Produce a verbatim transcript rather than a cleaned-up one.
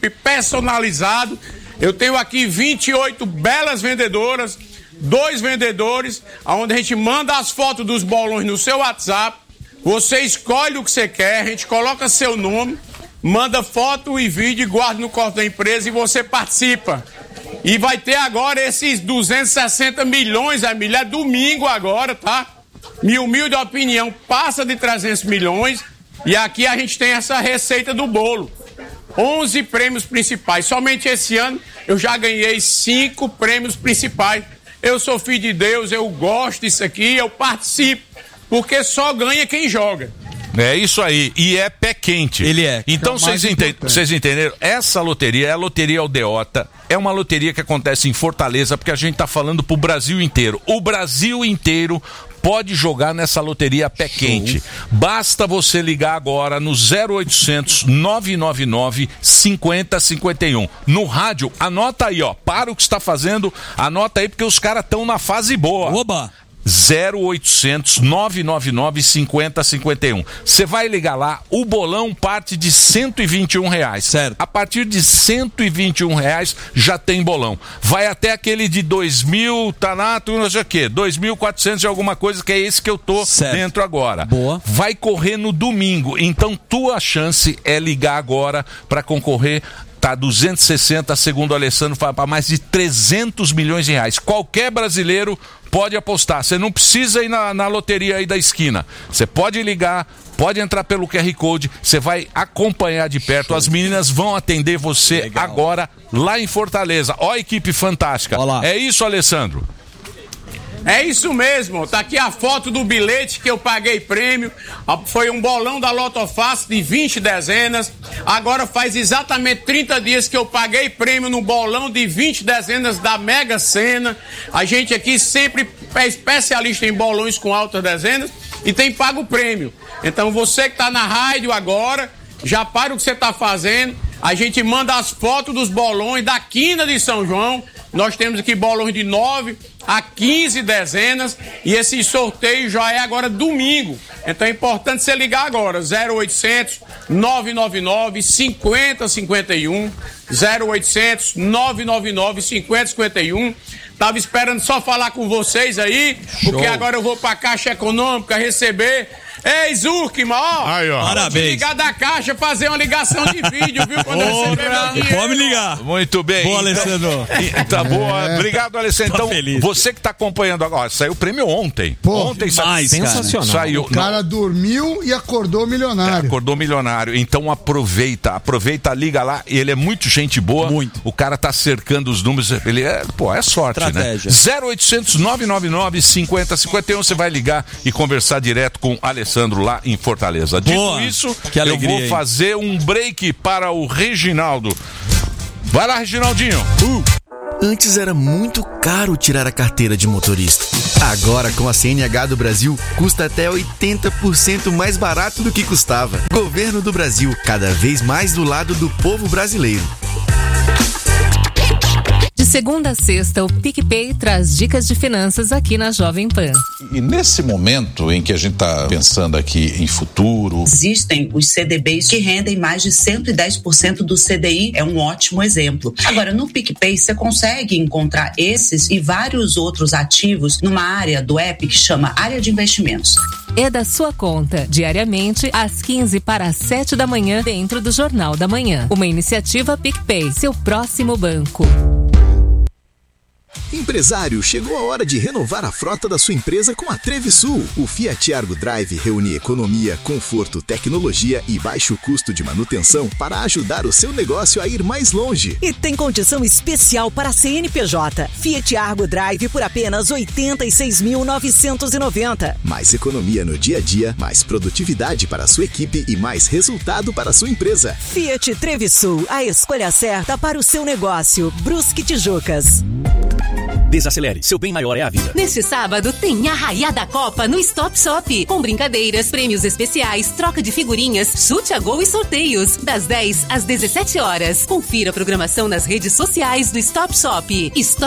chip personalizado. Eu tenho aqui vinte e oito belas vendedoras, dois vendedores, onde a gente manda as fotos dos bolões no seu WhatsApp. Você escolhe o que você quer, a gente coloca seu nome, manda foto e vídeo e guarda no cofre da empresa e você participa. E vai ter agora esses duzentos e sessenta milhões, Emília, é domingo agora, tá? Mil mil de opinião passa de trezentos milhões e aqui a gente tem essa receita do bolo. onze prêmios principais. Somente esse ano eu já ganhei cinco prêmios principais. Eu sou filho de Deus, eu gosto disso aqui, eu participo, porque só ganha quem joga. É isso aí, e é pé quente. Ele é. Então vocês é ente- entenderam? Essa loteria é a Loteria Aldeota, é uma loteria que acontece em Fortaleza, porque a gente tá falando pro Brasil inteiro. O Brasil inteiro pode jogar nessa loteria pé quente. Basta você ligar agora no zero oitocentos, nove nove nove, cinquenta, cinquenta e um. No rádio, anota aí, ó. Para o que está fazendo, anota aí, porque os caras estão na fase boa. Oba! zero oitocentos, nove nove nove, cinquenta, cinquenta e um. Você vai ligar lá, o bolão parte de cento e vinte e um reais. Certo. A partir de cento e vinte e um reais já tem bolão. Vai até aquele de dois mil, tá lá, tu não sei o quê, dois mil e quatrocentos e alguma coisa, que é esse que eu tô certo. Dentro agora. Boa. Vai correr no domingo, então tua chance é ligar agora para concorrer. Tá duzentos e sessenta, segundo o Alessandro, para mais de trezentos milhões de reais. Qualquer brasileiro pode apostar. Você não precisa ir na, na loteria aí da esquina. Você pode ligar, pode entrar pelo Q R Code, você vai acompanhar de perto. As meninas vão atender você legal. Agora lá em Fortaleza. Ó a equipe fantástica. Olá. É isso, Alessandro? É isso mesmo, tá aqui a foto do bilhete que eu paguei prêmio, foi um bolão da Lotofácil de vinte dezenas, agora faz exatamente trinta dias que eu paguei prêmio no bolão de vinte dezenas da Mega Sena. A gente aqui sempre é especialista em bolões com altas dezenas e tem pago o prêmio. Então você que tá na rádio agora, já para o que você tá fazendo, a gente manda as fotos dos bolões da quina de São João. Nós temos aqui bolões de nove a quinze dezenas e esse sorteio já é agora domingo. Então é importante você ligar agora, zero oitocentos, nove nove nove, cinquenta, cinquenta e um, zero oitocentos, nove nove nove, cinquenta, cinquenta e um. Tava esperando só falar com vocês aí, Show. Porque agora eu vou pra Caixa Econômica receber. Ei, Zurkma, ó, aí, ó. Parabéns. Ligar da Caixa, fazer uma ligação de vídeo, viu? Quando eu receber meu dinheiro. Pode me ligar. Muito bem. Boa, então, Alessandro. Tá boa. É. Obrigado, Alessandro. Então, feliz. Você que tá acompanhando agora, saiu o prêmio ontem. Pô, ontem demais, saiu. cara. Sensacional. Saiu. O cara dormiu e acordou milionário. Acordou milionário. Então aproveita, aproveita, liga lá. Ele é muito gente boa. Muito. O cara tá cercando os números. Ele é, pô, é sorte, Estratégia. né? zero oitocentos, nove nove nove, cinquenta, cinquenta e um. Você vai ligar e conversar direto com o Alessandro lá em Fortaleza. Dito Boa. isso, Que alegria, eu vou hein? fazer um break para o Reginaldo. Vai lá, Reginaldinho. Uh. Antes era muito caro tirar a carteira de motorista. Agora, com a C N H do Brasil, custa até oitenta por cento mais barato do que custava. Governo do Brasil, cada vez mais do lado do povo brasileiro. De segunda a sexta, o PicPay traz dicas de finanças aqui na Jovem Pan. E nesse momento em que a gente está pensando aqui em futuro... Existem os C D Bs que rendem mais de cento e dez por cento do C D I, é um ótimo exemplo. Agora, no PicPay, você consegue encontrar esses e vários outros ativos numa área do app que chama Área de Investimentos. É da sua conta, diariamente, às quinze para as sete da manhã, dentro do Jornal da Manhã. Uma iniciativa PicPay, seu próximo banco. Empresário, chegou a hora de renovar a frota da sua empresa com a Trevisul. O Fiat Argo Drive reúne economia, conforto, tecnologia e baixo custo de manutenção para ajudar o seu negócio a ir mais longe. E tem condição especial para a C N P J. Fiat Argo Drive por apenas oitenta e seis mil novecentos e noventa. Mais economia no dia a dia, mais produtividade para a sua equipe e mais resultado para a sua empresa. Fiat Trevisul, a escolha certa para o seu negócio. Brusque Tijucas. Desacelere, seu bem maior é a vida. Neste sábado tem Arraiá da Copa no Stop Shop, com brincadeiras, prêmios especiais, troca de figurinhas, chute a gol e sorteios, das dez às dezessete horas. Confira a programação nas redes sociais do Stop Shop. Stop